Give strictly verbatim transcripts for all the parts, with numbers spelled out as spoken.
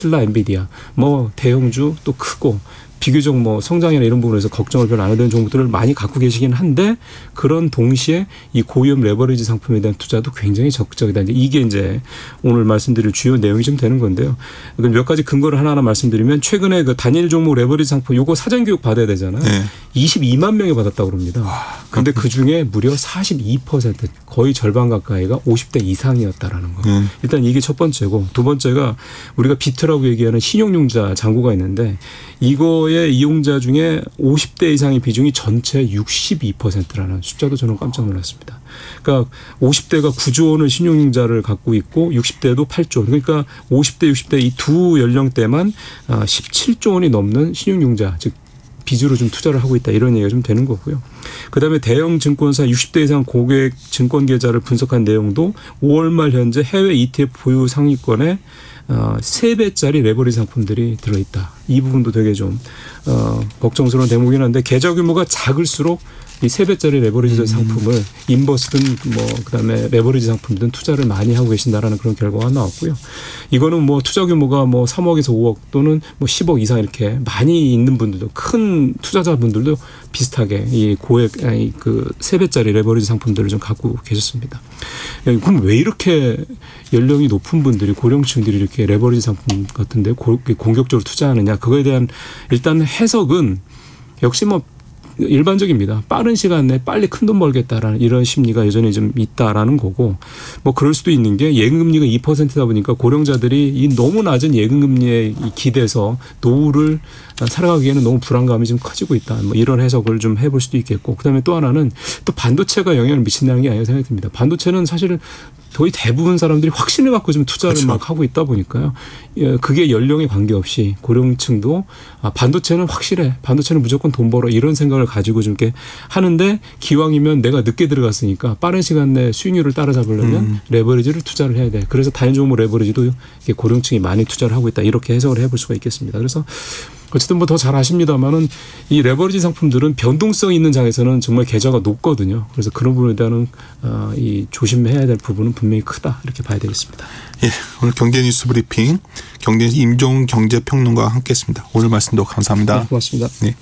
테슬라, 엔비디아, 뭐 대형주 또 크고 비교적 뭐 성장이나 이런 부분에서 걱정을 별로 안 하는 종목들을 많이 갖고 계시긴 한데 그런 동시에 이 고위험 레버리지 상품에 대한 투자도 굉장히 적극적이다. 이제 이게 이제 오늘 말씀드릴 주요 내용이 좀 되는 건데요. 몇 가지 근거를 하나하나 말씀드리면 최근에 그 단일 종목 레버리지 상품 요거 사전 교육 받아야 되잖아요. 네. 이십이만 명이 받았다고 그럽니다. 그런데 그 중에 무려 사십이 퍼센트 거의 절반 가까이가 오십 대 이상이었다라는 거. 네. 일단 이게 첫 번째고 두 번째가 우리가 비트라고 얘기하는 신용융자 잔고가 있는데 이거의 이용자 중에 오십 대 이상의 비중이 전체 육십이 퍼센트라는 숫자도 저는 깜짝 놀랐습니다. 그러니까 오십 대가 구조 원의 신용융자를 갖고 있고 육십 대도 팔조 원. 그러니까 오십 대, 육십 대 이 두 연령대만 십칠조 원이 넘는 신용융자 즉 빚으로 좀 투자를 하고 있다 이런 얘기가 좀 되는 거고요. 그다음에 대형 증권사 육십 대 이상 고객 증권 계좌를 분석한 내용도 오월 말 현재 해외 이티에프 보유 상위권에 어, 세 배짜리 레버리지 상품들이 들어있다. 이 부분도 되게 좀 어, 걱정스러운 대목이긴 한데 계좌 규모가 작을수록 이 세 배짜리 레버리지 음. 상품을 인버스든 뭐 그다음에 레버리지 상품든 투자를 많이 하고 계신다라는 그런 결과가 나왔고요. 이거는 뭐 투자 규모가 뭐 삼억에서 오억 또는 뭐 십억 이상 이렇게 많이 있는 분들도 큰 투자자분들도 비슷하게 이 고액 그 세 배짜리 레버리지 상품들을 좀 갖고 계셨습니다. 그럼 왜 이렇게 연령이 높은 분들이 고령층들이 이렇게 레버리지 상품 같은데 공격적으로 투자하느냐? 그거에 대한 일단 해석은 역시 뭐 일반적입니다. 빠른 시간 내에 빨리 큰돈 벌겠다라는 이런 심리가 여전히 좀 있다라는 거고 뭐 그럴 수도 있는 게 예금금리가 이 퍼센트다 보니까 고령자들이 이 너무 낮은 예금금리에 기대서 노후를 살아가기에는 너무 불안감이 좀 커지고 있다. 뭐 이런 해석을 좀 해볼 수도 있겠고 그다음에 또 하나는 또 반도체가 영향을 미친다는 게 아니라 생각이 듭니다. 반도체는 사실 거의 대부분 사람들이 확신을 갖고 좀 투자를 그렇죠. 막 하고 있다 보니까요. 그게 연령에 관계없이 고령층도 반도체는 확실해. 반도체는 무조건 돈 벌어. 이런 생각을 가지고 좀 이렇게 하는데 기왕이면 내가 늦게 들어갔으니까 빠른 시간 내에 수익률을 따라잡으려면 음. 레버리지를 투자를 해야 돼. 그래서 단일 종목 레버리지도 고령층이 많이 투자를 하고 있다. 이렇게 해석을 해볼 수가 있겠습니다. 그래서 어쨌든 뭐 더 잘 아십니다만은 이 레버리지 상품들은 변동성 있는 장에서는 정말 계좌가 높거든요. 그래서 그런 부분에 대한 어, 이 조심해야 될 부분은 분명히 크다 이렇게 봐야 되겠습니다. 예, 오늘 경제뉴스 브리핑 경제뉴스 임종훈 경제평론가와 함께했습니다. 오늘 말씀도 감사합니다. 네, 고맙습니다. 네.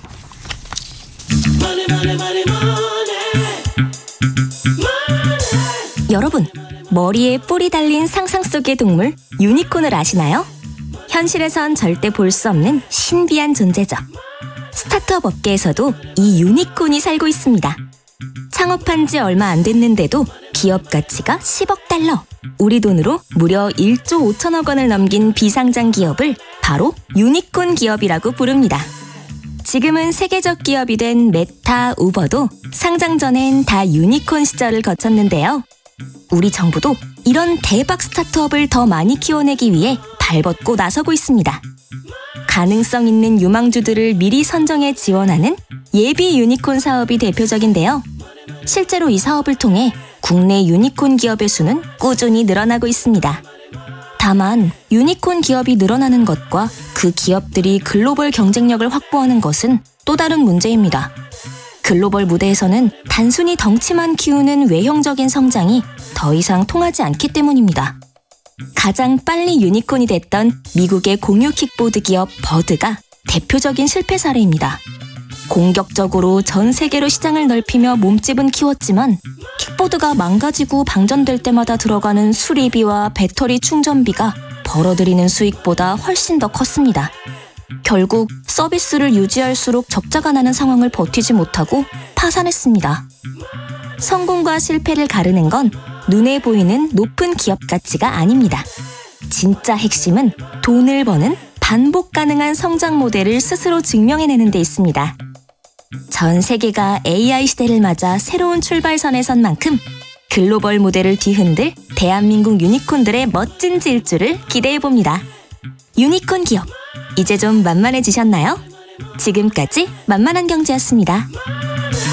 여러분, 머리에 뿔이 달린 상상 속의 동물 유니콘을 아시나요? 현실에선 절대 볼 수 없는 신비한 존재죠. 스타트업 업계에서도 이 유니콘이 살고 있습니다. 창업한 지 얼마 안 됐는데도 기업 가치가 십억 달러, 우리 돈으로 무려 일조 오천억 원을 넘긴 비상장 기업을 바로 유니콘 기업이라고 부릅니다. 지금은 세계적 기업이 된 메타, 우버도 상장 전엔 다 유니콘 시절을 거쳤는데요. 우리 정부도 이런 대박 스타트업을 더 많이 키워내기 위해 발벗고 나서고 있습니다. 가능성 있는 유망주들을 미리 선정해 지원하는 예비 유니콘 사업이 대표적인데요. 실제로 이 사업을 통해 국내 유니콘 기업의 수는 꾸준히 늘어나고 있습니다. 다만 유니콘 기업이 늘어나는 것과 그 기업들이 글로벌 경쟁력을 확보하는 것은 또 다른 문제입니다. 글로벌 무대에서는 단순히 덩치만 키우는 외형적인 성장이 더 이상 통하지 않기 때문입니다. 가장 빨리 유니콘이 됐던 미국의 공유 킥보드 기업 버드가 대표적인 실패 사례입니다. 공격적으로 전 세계로 시장을 넓히며 몸집은 키웠지만 킥보드가 망가지고 방전될 때마다 들어가는 수리비와 배터리 충전비가 벌어들이는 수익보다 훨씬 더 컸습니다. 결국 서비스를 유지할수록 적자가 나는 상황을 버티지 못하고 파산했습니다. 성공과 실패를 가르는 건 눈에 보이는 높은 기업 가치가 아닙니다. 진짜 핵심은 돈을 버는 반복 가능한 성장 모델을 스스로 증명해내는 데 있습니다. 전 세계가 에이아이 시대를 맞아 새로운 출발선에 선 만큼 글로벌 무대를 뒤흔들 대한민국 유니콘들의 멋진 질주를 기대해봅니다. 유니콘 기업, 이제 좀 만만해지셨나요? 지금까지 만만한 경제였습니다.